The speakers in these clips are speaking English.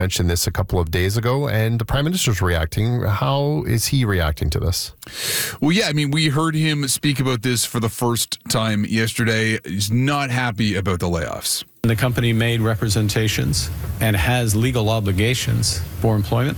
mentioned this a couple of days ago, and the Prime Minister's reacting. How is he reacting to this? Well, yeah, I mean, we heard him speak about this for the first time yesterday. He's not happy about the layoffs. The company made representations and has legal obligations for employment.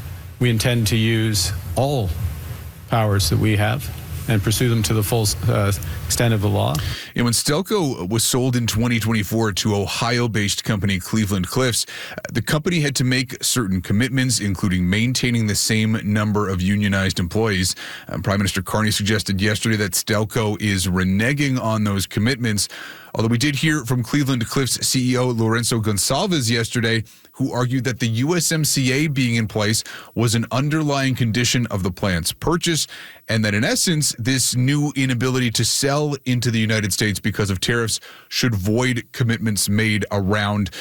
We intend to use all powers that we have and pursue them to the full extent of the law. And when Stelco was sold in 2024 to Ohio-based company Cleveland Cliffs, the company had to make certain commitments, including maintaining the same number of unionized employees. Prime Minister Carney suggested yesterday that Stelco is reneging on those commitments. Although we did hear from Cleveland Cliffs CEO Lourenço Gonçalves yesterday, who argued that the USMCA being in place was an underlying condition of the plant's purchase, and that in essence, this new inability to sell into the United States because of tariffs should void commitments made around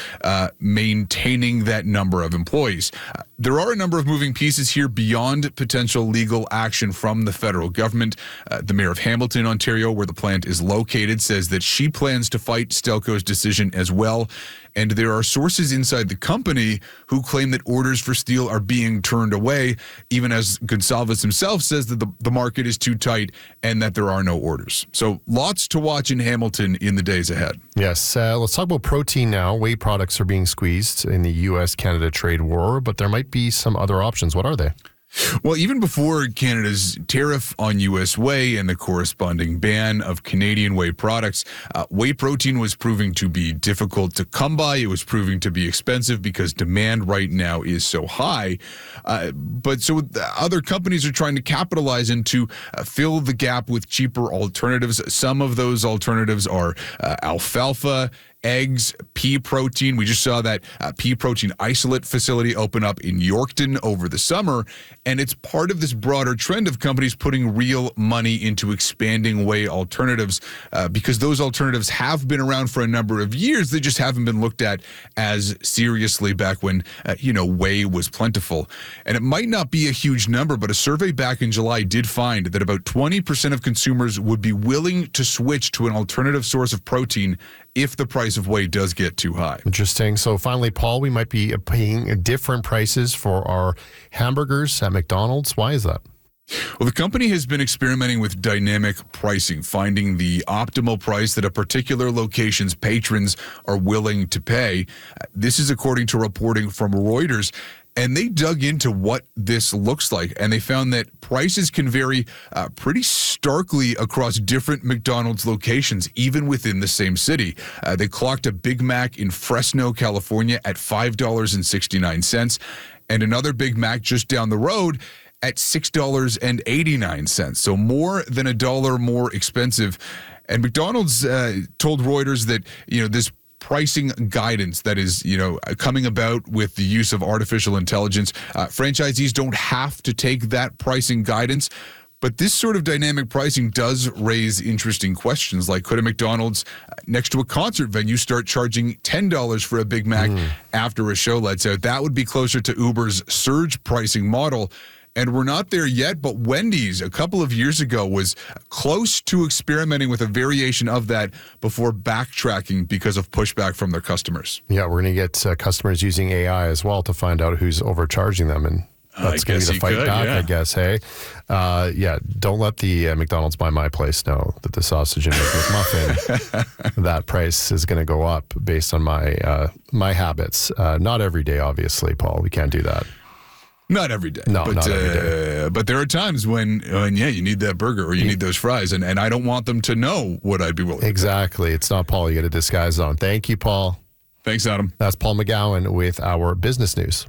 maintaining that number of employees. There are a number of moving pieces here beyond potential legal action from the federal government. The mayor of Hamilton, Ontario, where the plant is located, says that she plans to fight Stelco's decision as well. And there are sources inside the company who claim that orders for steel are being turned away, even as Gonçalves himself says that the market is too tight and that there are no orders. So lots to watch in Hamilton in the days ahead. Yes. Let's talk about protein now. Whey products are being squeezed in the U.S.-Canada trade war, but there might be some other options. What are they? Well, even before Canada's tariff on U.S. whey and the corresponding ban of Canadian whey products, whey protein was proving to be difficult to come by. It was proving to be expensive because demand right now is so high. But so other companies are trying to capitalize and to fill the gap with cheaper alternatives. Some of those alternatives are alfalfa, eggs, pea protein. We just saw that pea protein isolate facility open up in Yorkton over the summer, and it's part of this broader trend of companies putting real money into expanding whey alternatives because those alternatives have been around for a number of years. They just haven't been looked at as seriously back when, whey was plentiful. And it might not be a huge number, but a survey back in July did find that about 20% of consumers would be willing to switch to an alternative source of protein if the price of whey does get too high. Interesting. So finally, Paul, we might be paying different prices for our hamburgers at McDonald's. Why is that? Well, the company has been experimenting with dynamic pricing, finding the optimal price that a particular location's patrons are willing to pay. This is according to reporting from Reuters. And they dug into what this looks like, and they found that prices can vary pretty starkly across different McDonald's locations, even within the same city. They clocked a Big Mac in Fresno, California at $5.69, and another Big Mac just down the road at $6.89. So more than $1 more expensive. And McDonald's told Reuters that, this pricing guidance that is, coming about with the use of artificial intelligence. Franchisees don't have to take that pricing guidance, but this sort of dynamic pricing does raise interesting questions, like could a McDonald's next to a concert venue start charging $10 for a Big Mac after a show lets out? That would be closer to Uber's surge pricing model. And we're not there yet, but Wendy's a couple of years ago was close to experimenting with a variation of that before backtracking because of pushback from their customers. Yeah, we're going to get customers using AI as well to find out who's overcharging them, and that's going to be the fight back, I guess, hey? Don't let the McDonald's by my place know that the sausage and egg McMuffin, that price is going to go up based on my habits. Not every day, obviously, Paul. We can't do that. Not every day. No, not every day. But there are times when you need that burger or you need those fries, and I don't want them to know what I'd be willing to pay. Exactly. It's not Paul. You got to disguise it on. Thank you, Paul. Thanks, Adam. That's Paul McGowan with our business news.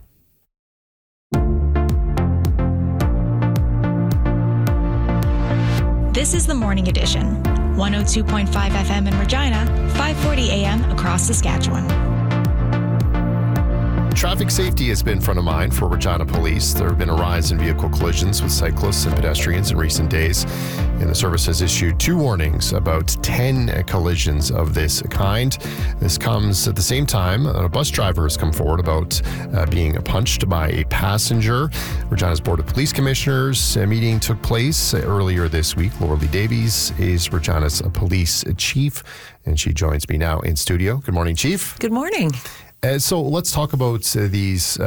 This is the Morning Edition. 102.5 FM in Regina, 540 AM across Saskatchewan. Traffic safety has been front of mind for Regina Police. There have been a rise in vehicle collisions with cyclists and pedestrians in recent days, and the service has issued 2 warnings about 10 collisions of this kind. This comes at the same time a bus driver has come forward about being punched by a passenger. Regina's Board of Police Commissioners meeting took place earlier this week. Lauralee Davies is Regina's police chief, and she joins me now in studio. Good morning, Chief. Good morning. So let's talk about these